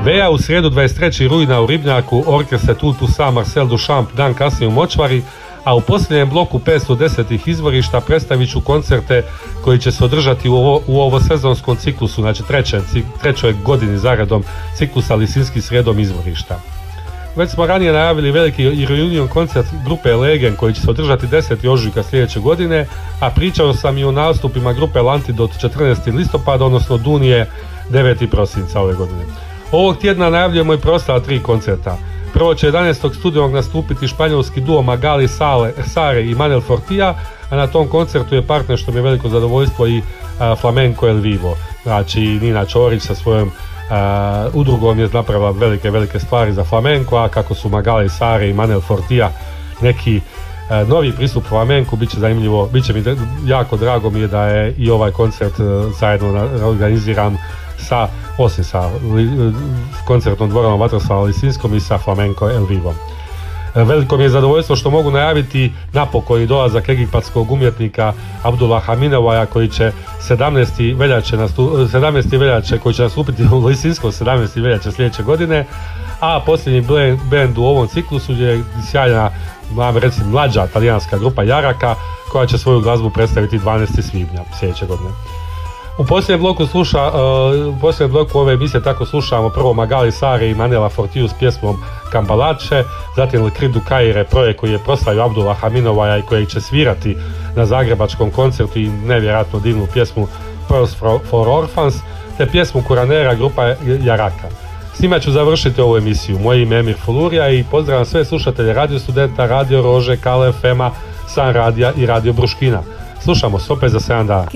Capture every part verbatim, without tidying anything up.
Veja u srijedu dvadeset trećeg rujna u Ribnjaku, orkestar Tout ça Marcel Duchamp dan kasnije u Močvari, a u posljednjem bloku petsto deset izvorišta predstavit ću koncerte koji će se održati u, ovo, u ovosezonskom ciklusu, znači treće, trećoj godini zaredom ciklusa Lisinski srijedom izvorišta. Već smo ranije najavili veliki reunion koncert grupe Legen koji će se održati desetog ožujka sljedeće godine, a pričao sam i o nastupima grupe Lantidot četrnaestog listopada, odnosno Dunije devetog prosinca ove godine. Ovog tjedna najavljujemo i preostala tri koncerta. Prvo će jedanaestog studenog nastupiti španjolski duo Magali Sale, Sare i Manel Fortija, a na tom koncertu je partner, što mi je veliko zadovoljstvo, i a, Flamenco El Vivo. Znači Nina Čorić sa svojom a, udrugom je napravila velike, velike stvari za flamenco, a kako su Magali Sare i Manel Fortija neki a, novi pristup flamenku, bit će zanimljivo, bit će mi jako drago mi je da je i ovaj koncert a, zajedno organiziran sa, osim sa li, koncertnom dvoranom Vatroslava Lisinskom i sa Flamenco El Vivom. Veliko mi je zadovoljstvo što mogu najaviti napokon i dolazak egipatskog umjetnika Abdullah Haminevaja koji će sedamnaestog veljače, nastup, sedamnaestog veljače koji će nastupiti u Lisinskom sedamnaestog veljače sljedeće godine, a posljednji bend u ovom ciklusu je sjajna, mam recimo mlađa talijanska grupa Jaraka koja će svoju glazbu predstaviti dvanaestog svibnja sljedeće godine. U posljednjem bloku sluša, uh, u posljednjem bloku ove emisije tako slušamo prvo Magali Sare i Manela Fortiju s pjesmom Kambalače, zatim Kridu Kaire, projekt koji je proslavio Abdullah Haminovaja i koji će svirati na zagrebačkom koncertu i nevjerojatno divnu pjesmu Pearls for, for Orphans, te pjesmu Kuranera grupa Jaraka. S njima ću završiti ovu emisiju. Moje ime je Emir Fulurija i pozdravljam sve slušatelje Radio Studenta, Radio Rože, Kale F M-a, San Radija i Radio Bruškina. Slušamo se opet za sedam dana.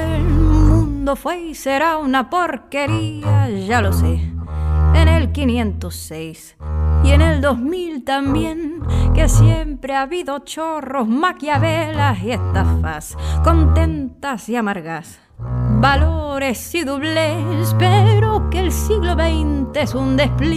Fue y será una porquería, ya lo sé, en el quinientos seis y en el dos mil también, que siempre ha habido chorros, maquiavelas y estafas, contentas y amargas, valores y doblez, pero que el siglo veinte es un despliegue